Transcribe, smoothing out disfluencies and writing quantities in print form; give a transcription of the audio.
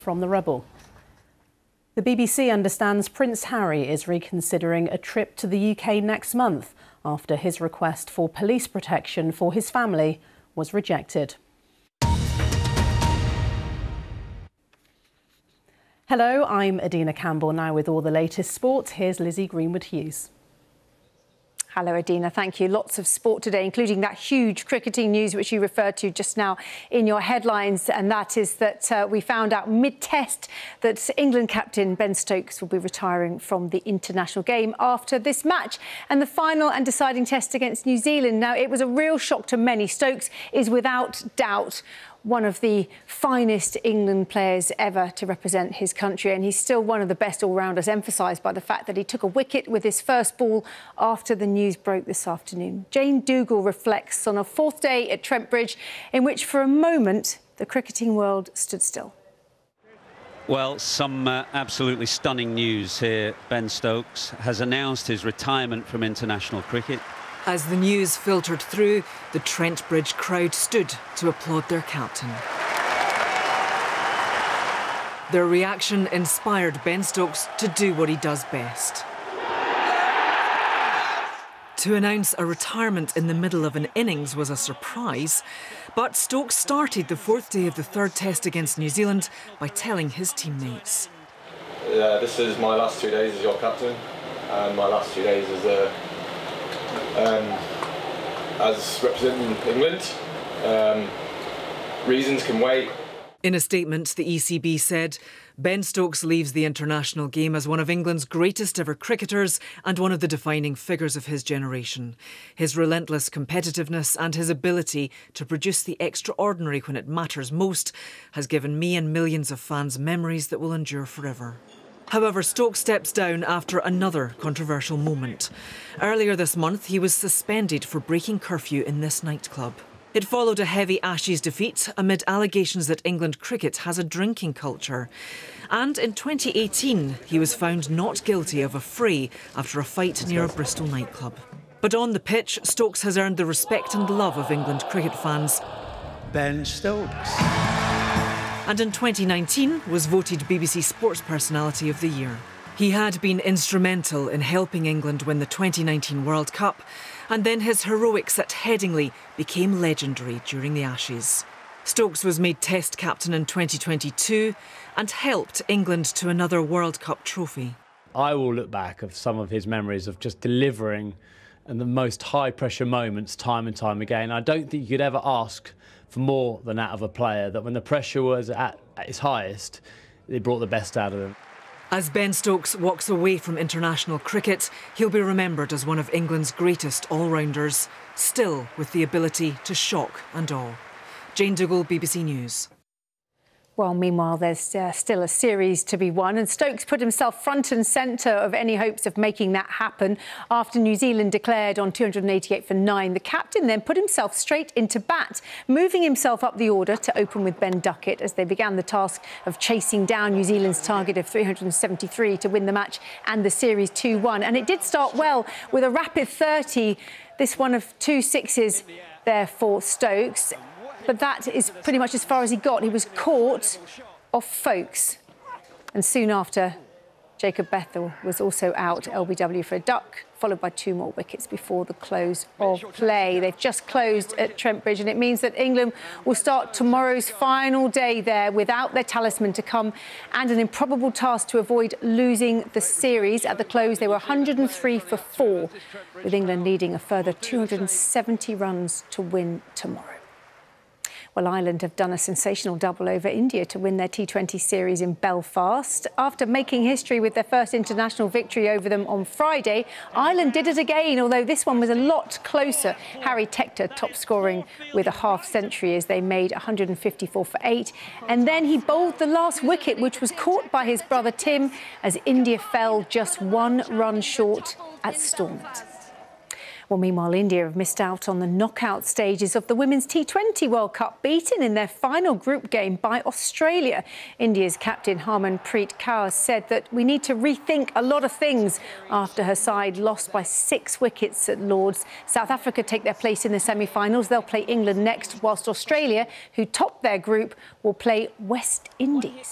from the rebel. The BBC understands Prince Harry is reconsidering a trip to the UK next month after his request for police protection for his family was rejected. Hello, I'm Adina Campbell, now with all the latest sport. Here's Lizzie Greenwood-Hughes. Hello, Adina. Thank you. Lots of sport today, including that huge cricketing news which you referred to just now in your headlines, and that is that we found out mid-test that England captain Ben Stokes will be retiring from the international game after this match and the final and deciding test against New Zealand. Now, it was a real shock to many. Stokes is without doubt one of the finest England players ever to represent his country, and he's still one of the best all-rounders, emphasised by the fact that he took a wicket with his first ball after the news broke this afternoon. Jane Dougal reflects on a fourth day at Trent Bridge in which, for a moment, the cricketing world stood still. Well, some absolutely stunning news here. Ben Stokes has announced his retirement from international cricket. As the news filtered through, the Trent Bridge crowd stood to applaud their captain. Their reaction inspired Ben Stokes to do what he does best. To announce a retirement in the middle of an innings was a surprise, but Stokes started the fourth day of the third test against New Zealand by telling his teammates. This is my last 2 days as your captain, and my last 2 days as representing England. Reasons can wait. In a statement, the ECB said, Ben Stokes leaves the international game as one of England's greatest ever cricketers and one of the defining figures of his generation. His relentless competitiveness and his ability to produce the extraordinary when it matters most has given me and millions of fans memories that will endure forever. However, Stokes steps down after another controversial moment. Earlier this month, he was suspended for breaking curfew in this nightclub. It followed a heavy Ashes defeat amid allegations that England cricket has a drinking culture. And in 2018, he was found not guilty of a fray after a fight near a Bristol nightclub. But on the pitch, Stokes has earned the respect and love of England cricket fans. Ben Stokes. And in 2019 was voted BBC Sports Personality of the Year. He had been instrumental in helping England win the 2019 World Cup, and then his heroics at Headingley became legendary during the Ashes. Stokes was made Test captain in 2022 and helped England to another World Cup trophy. I will look back of some of his memories of just delivering in the most high-pressure moments time and time again. I don't think you could ever ask for more than that of a player, that when the pressure was at its highest, they brought the best out of him. As Ben Stokes walks away from international cricket, he'll be remembered as one of England's greatest all-rounders, still with the ability to shock and awe. Jane Dougal, BBC News. Well, meanwhile, there's still a series to be won, and Stokes put himself front and centre of any hopes of making that happen. After New Zealand declared on 288 for 9, the captain then put himself straight into bat, moving himself up the order to open with Ben Duckett as they began the task of chasing down New Zealand's target of 373 to win the match and the series 2-1. And it did start well with a rapid 30, this one of 2 sixes there for Stokes. But that is pretty much as far as he got. He was caught off Folkes. And soon after, Jacob Bethel was also out, LBW for a duck, followed by 2 more wickets before the close of play. They've just closed at Trent Bridge, and it means that England will start tomorrow's final day there without their talisman to come, and an improbable task to avoid losing the series. At the close, they were 103 for 4, with England needing a further 270 runs to win tomorrow. Well, Ireland have done a sensational double over India to win their T20 series in Belfast. After making history with their first international victory over them on Friday, Ireland did it again, although this one was a lot closer. Harry Tector top scoring with a half-century as they made 154 for 8. And then he bowled the last wicket, which was caught by his brother Tim, as India fell just 1 run short at Stormont. Well, meanwhile, India have missed out on the knockout stages of the Women's T20 World Cup, beaten in their final group game by Australia. India's captain Harmanpreet Kaur said that we need to rethink a lot of things after her side lost by 6 wickets at Lord's. South Africa take their place in the semi-finals. They'll play England next, whilst Australia, who topped their group, will play West Indies.